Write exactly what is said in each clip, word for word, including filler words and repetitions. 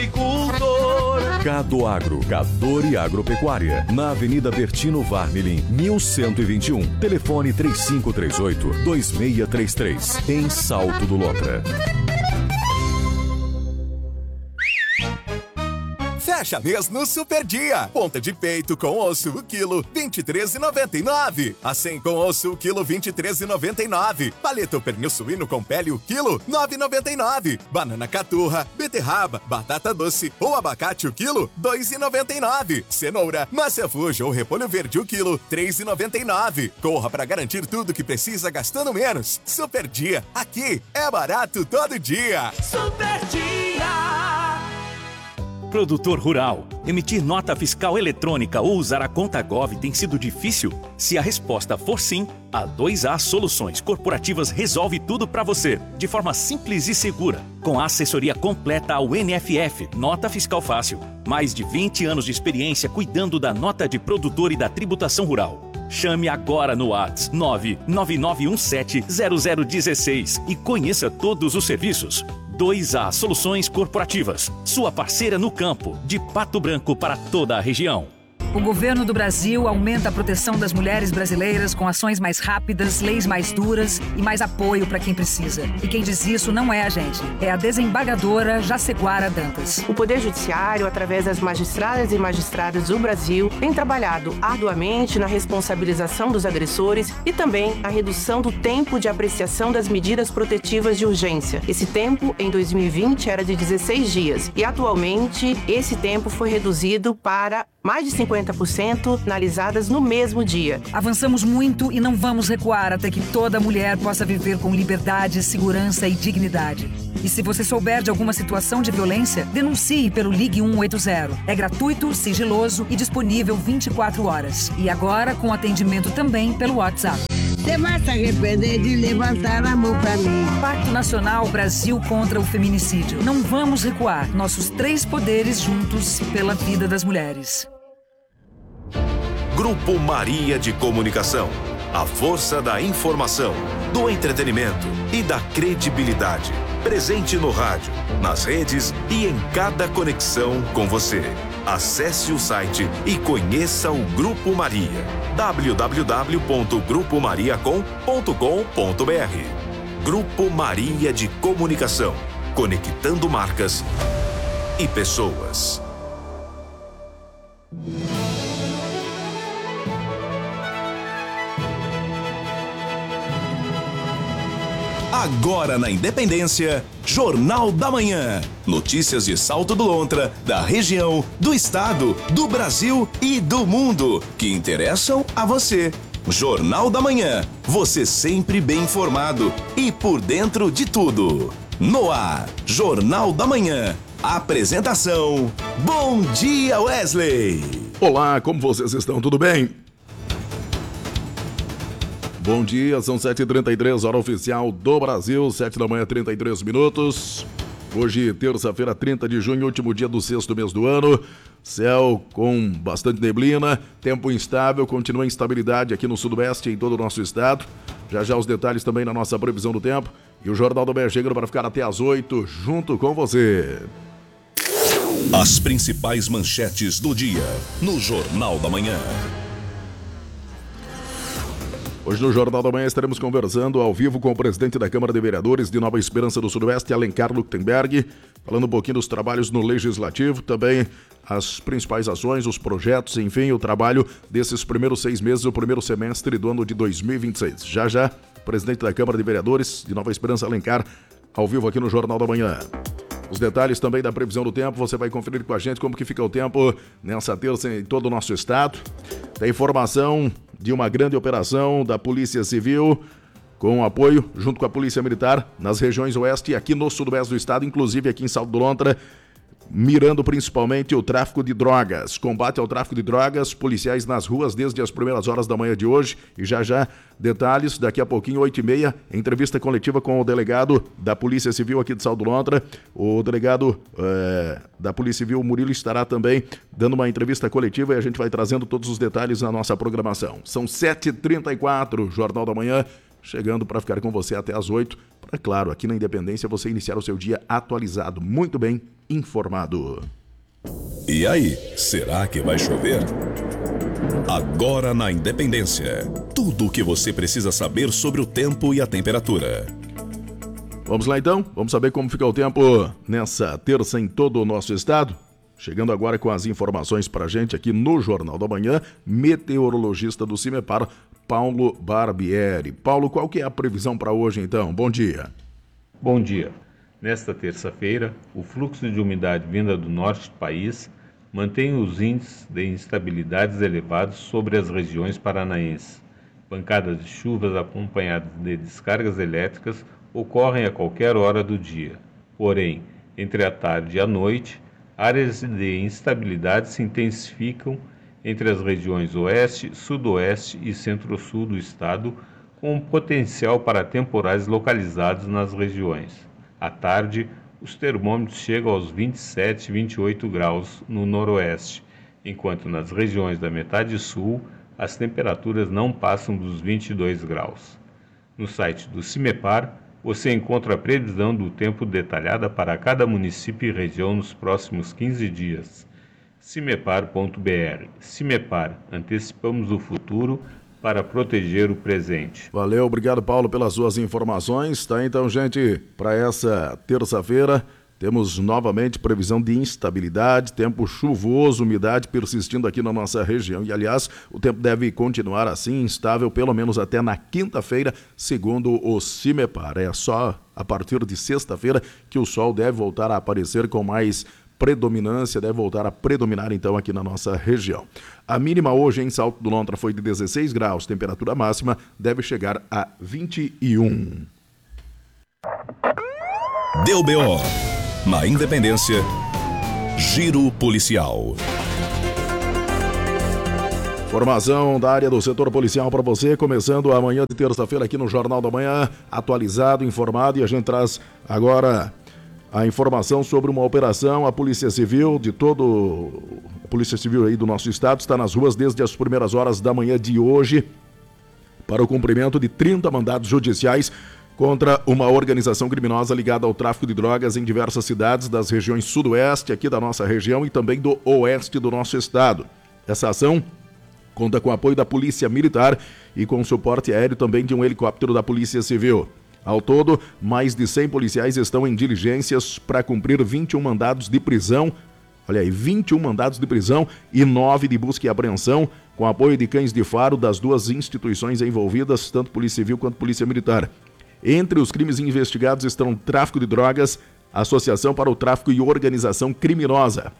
Gado Agro, Gador e Agropecuária, na Avenida Bertino Varmelin, mil cento e vinte e um. Telefone três cinco três oito, dois seis três três, em Salto do Lontra. Fecha mês no Super Dia. Ponta de peito com osso, o quilo, vinte e três reais e noventa e nove centavos. Acém com osso, o quilo, vinte e três reais e noventa e nove centavos. Paleta ou pernil suíno com pele, o quilo, nove reais e noventa e nove centavos. Banana caturra, beterraba, batata doce ou abacate, o quilo, dois reais e noventa e nove centavos. Cenoura, massa fuja ou repolho verde, o quilo, três reais e noventa e nove centavos. Corra para garantir tudo que precisa gastando menos. Super Dia, aqui é barato todo dia. Super Dia! Produtor rural, emitir nota fiscal eletrônica ou usar a conta Gov tem sido difícil? Se a resposta for sim, a dois A Soluções Corporativas resolve tudo para você, de forma simples e segura. Com a assessoria completa ao N F F, Nota Fiscal Fácil. Mais de vinte anos de experiência cuidando da nota de produtor e da tributação rural. Chame agora no WhatsApp nove nove nove um sete zero zero um seis e conheça todos os serviços. dois A Soluções Corporativas, sua parceira no campo, de Pato Branco para toda a região. O governo do Brasil aumenta a proteção das mulheres brasileiras com ações mais rápidas, leis mais duras e mais apoio para quem precisa. E quem diz isso não é a gente, é a desembargadora Jaceguara Dantas. O Poder Judiciário, através das magistradas e magistrados do Brasil, tem trabalhado arduamente na responsabilização dos agressores e também a redução do tempo de apreciação das medidas protetivas de urgência. Esse tempo, em dois mil e vinte, era de dezesseis dias e atualmente esse tempo foi reduzido para mais de cinquenta por cento finalizadas no mesmo dia. Avançamos muito e não vamos recuar até que toda mulher possa viver com liberdade, segurança e dignidade. E se você souber de alguma situação de violência, denuncie pelo Ligue um oito zero. É gratuito, sigiloso e disponível vinte e quatro horas. E agora com atendimento também pelo WhatsApp. Você vai se arrepender de levantar a mão pra mim. Pacto Nacional Brasil contra o Feminicídio. Não vamos recuar. Nossos três poderes juntos pela vida das mulheres. Grupo Maria de Comunicação. A força da informação, do entretenimento e da credibilidade. Presente no rádio, nas redes e em cada conexão com você. Acesse o site e conheça o Grupo Maria. w w w ponto grupo maria com ponto com ponto b r. Grupo Maria de Comunicação. Conectando marcas e pessoas. Agora na Independência, Jornal da Manhã. Notícias de Salto do Lontra, da região, do estado, do Brasil e do mundo, que interessam a você. Jornal da Manhã, você sempre bem informado e por dentro de tudo. No ar, Jornal da Manhã. Apresentação, Bom Dia Wesley. Olá, como vocês estão? Tudo bem? Bom dia, são sete e trinta e três, hora oficial do Brasil, sete da manhã, trinta e três minutos. Hoje, terça-feira, trinta de junho, último dia do sexto mês do ano. Céu com bastante neblina, tempo instável, continua a instabilidade aqui no sudoeste e em todo o nosso estado. Já já os detalhes também na nossa previsão do tempo. E o Jornal do Manhã chega para ficar até às oito, junto com você. As principais manchetes do dia, no Jornal da Manhã. Hoje no Jornal da Manhã estaremos conversando ao vivo com o presidente da Câmara de Vereadores de Nova Esperança do Sudoeste, Alencar Luktenberg, falando um pouquinho dos trabalhos no Legislativo, também as principais ações, os projetos, enfim, o trabalho desses primeiros seis meses, o primeiro semestre do ano de dois mil e vinte e seis. Já já, presidente da Câmara de Vereadores de Nova Esperança, Alencar, ao vivo aqui no Jornal da Manhã. Os detalhes também da previsão do tempo, você vai conferir com a gente como que fica o tempo nessa terça em todo o nosso estado. Tem informação de uma grande operação da Polícia Civil com apoio junto com a Polícia Militar nas regiões oeste e aqui no sudoeste do estado, inclusive aqui em Salto do Lontra, mirando principalmente o tráfico de drogas. Combate ao tráfico de drogas, policiais nas ruas desde as primeiras horas da manhã de hoje. E já já, detalhes, daqui a pouquinho, oito e meia, entrevista coletiva com o delegado da Polícia Civil aqui de Salto do Lontra. O delegado é, da Polícia Civil, Murilo, estará também dando uma entrevista coletiva e a gente vai trazendo todos os detalhes na nossa programação. São sete e trinta e quatro, Jornal da Manhã, chegando para ficar com você até às oito, para, claro, aqui na Independência você iniciar o seu dia atualizado, muito bem informado. E aí, será que vai chover? Agora na Independência, tudo o que você precisa saber sobre o tempo e a temperatura. Vamos lá então, vamos saber como fica o tempo nessa terça em todo o nosso estado. Chegando agora com as informações para a gente aqui no Jornal da Manhã, meteorologista do CIMEPAR, Paulo Barbieri. Paulo, qual que é a previsão para hoje então? Bom dia. Bom dia. Nesta terça-feira, o fluxo de umidade vinda do norte do país mantém os índices de instabilidades elevados sobre as regiões paranaenses. Pancadas de chuvas acompanhadas de descargas elétricas ocorrem a qualquer hora do dia. Porém, entre a tarde e a noite, áreas de instabilidade se intensificam entre as regiões oeste, sudoeste e centro-sul do estado, com potencial para temporais localizados nas regiões. À tarde, os termômetros chegam aos vinte e sete, vinte e oito graus no noroeste, enquanto nas regiões da metade sul, as temperaturas não passam dos vinte e dois graus. No site do CIMEPAR, você encontra a previsão do tempo detalhada para cada município e região nos próximos quinze dias. cimepar ponto b r. CIMEPAR, antecipamos o futuro para proteger o presente. Valeu, obrigado, Paulo, pelas suas informações. Tá, então, gente, para essa terça-feira temos novamente previsão de instabilidade, tempo chuvoso, umidade persistindo aqui na nossa região. E, aliás, o tempo deve continuar assim, instável, pelo menos até na quinta-feira, segundo o CIMEPAR. É só a partir de sexta-feira que o sol deve voltar a aparecer com mais predominância, deve voltar a predominar então aqui na nossa região. A mínima hoje em Salto do Lontra foi de dezesseis graus, temperatura máxima deve chegar a vinte e um. Deu B O na Independência, Giro Policial. Informação da área do setor policial para você, começando amanhã de terça-feira aqui no Jornal da Manhã, atualizado, informado, e a gente traz agora a informação sobre uma operação. A Polícia Civil de todo... A Polícia Civil aí do nosso estado está nas ruas desde as primeiras horas da manhã de hoje para o cumprimento de trinta mandados judiciais contra uma organização criminosa ligada ao tráfico de drogas em diversas cidades das regiões sudoeste aqui da nossa região e também do oeste do nosso estado. Essa ação conta com o apoio da Polícia Militar e com suporte aéreo também de um helicóptero da Polícia Civil. Ao todo, mais de cem policiais estão em diligências para cumprir vinte e um mandados de prisão, olha aí, vinte e um mandados de prisão e nove de busca e apreensão, com apoio de cães de faro das duas instituições envolvidas, tanto Polícia Civil quanto Polícia Militar. Entre os crimes investigados estão tráfico de drogas, associação para o tráfico e organização criminosa.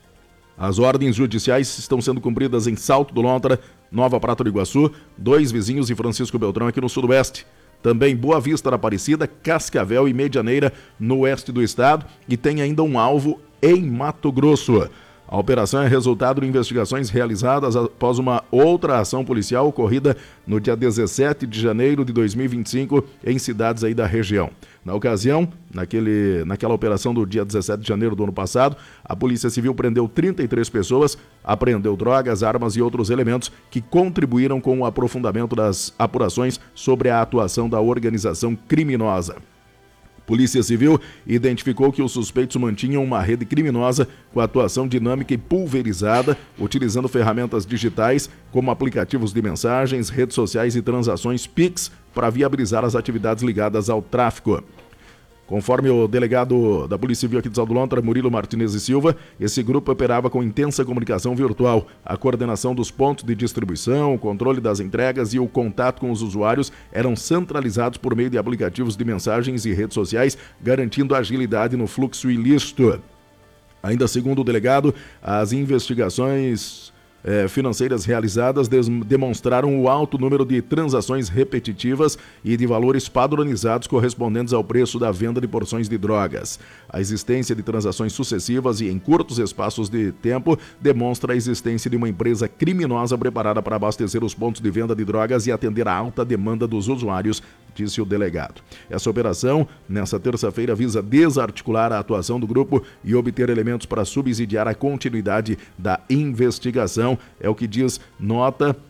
As ordens judiciais estão sendo cumpridas em Salto do Lontra, Nova Prata do Iguaçu, Dois Vizinhos e Francisco Beltrão aqui no sudoeste. Também Boa Vista da Aparecida, Cascavel e Medianeira no oeste do estado, e tem ainda um alvo em Mato Grosso. A operação é resultado de investigações realizadas após uma outra ação policial ocorrida no dia dezessete de janeiro de dois mil e vinte e cinco em cidades aí da região. Na ocasião, naquele, naquela operação do dia dezessete de janeiro do ano passado, a Polícia Civil prendeu trinta e três pessoas, apreendeu drogas, armas e outros elementos que contribuíram com o aprofundamento das apurações sobre a atuação da organização criminosa. Polícia Civil identificou que os suspeitos mantinham uma rede criminosa com atuação dinâmica e pulverizada, utilizando ferramentas digitais como aplicativos de mensagens, redes sociais e transações Pix para viabilizar as atividades ligadas ao tráfico. Conforme o delegado da Polícia Civil aqui de Salto do Lontra, Murilo Martinez e Silva, esse grupo operava com intensa comunicação virtual. A coordenação dos pontos de distribuição, o controle das entregas e o contato com os usuários eram centralizados por meio de aplicativos de mensagens e redes sociais, garantindo agilidade no fluxo ilícito. Ainda segundo o delegado, as investigações eh, financeiras realizadas des- demonstraram o alto número de transações repetitivas e de valores padronizados correspondentes ao preço da venda de porções de drogas. A existência de transações sucessivas e em curtos espaços de tempo demonstra a existência de uma empresa criminosa preparada para abastecer os pontos de venda de drogas e atender à alta demanda dos usuários, disse o delegado. Essa operação, nessa terça-feira, visa desarticular a atuação do grupo e obter elementos para subsidiar a continuidade da investigação. É o que diz nota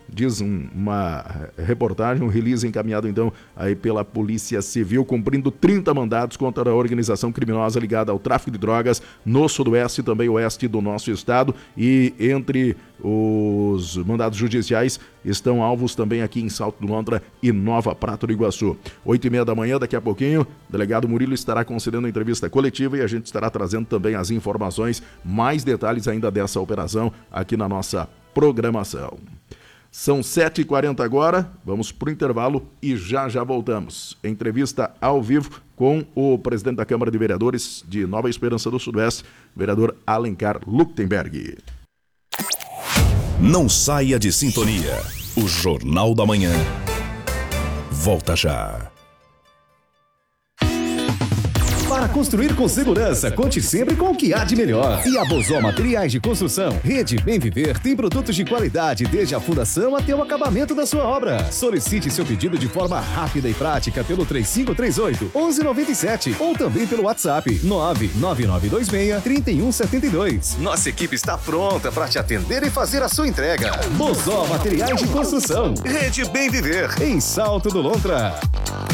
diz um, uma reportagem, um release encaminhado então aí pela Polícia Civil, cumprindo trinta mandados contra a organização criminosa ligada ao tráfico de drogas no sudoeste e também oeste do nosso estado. E entre os mandados judiciais estão alvos também aqui em Salto do Lontra e Nova Prata do Iguaçu. Oito e meia da manhã, daqui a pouquinho, o delegado Murilo estará concedendo a entrevista coletiva e a gente estará trazendo também as informações, mais detalhes ainda dessa operação aqui na nossa programação. São sete e quarenta agora, vamos para o intervalo e já já voltamos. Entrevista ao vivo com o presidente da Câmara de Vereadores de Nova Esperança do Sudoeste, vereador Alencar Luktenberg. Não saia de sintonia. O Jornal da Manhã volta já. Para construir com segurança, conte sempre com o que há de melhor. E a Bozó Materiais de Construção, Rede Bem Viver, tem produtos de qualidade desde a fundação até o acabamento da sua obra. Solicite seu pedido de forma rápida e prática pelo três cinco três oito, um um nove sete ou também pelo WhatsApp nove nove nove dois seis, três um sete dois. Nossa equipe está pronta para te atender e fazer a sua entrega. Bozó Materiais de Construção, Rede Bem Viver, em Salto do Lontra.